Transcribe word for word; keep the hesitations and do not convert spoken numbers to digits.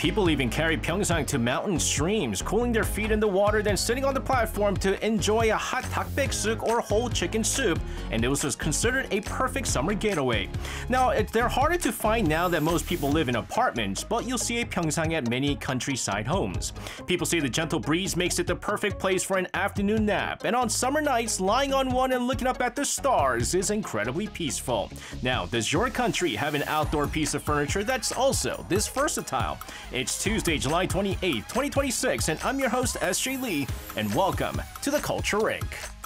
People even carry Pyeongchang to mountain streams, cooling their feet in the water, then sitting on the platform to enjoy a hot dakbaeksuk or whole chicken soup, and it was considered a perfect summer getaway. Now, it, they're harder to find now that most people live in apartments, but you'll see a Pyeongchang at many countryside homes. People say the gentle breeze makes it the perfect place for an afternoon nap, and on summer nights, lying on one and looking up at the stars is incredibly peaceful. Now, does your country have an outdoor piece of furniture that's also this versatile? It's Tuesday, July twenty-eighth, twenty twenty-six, and I'm your host, S J Lee, and welcome to the Culture Rink.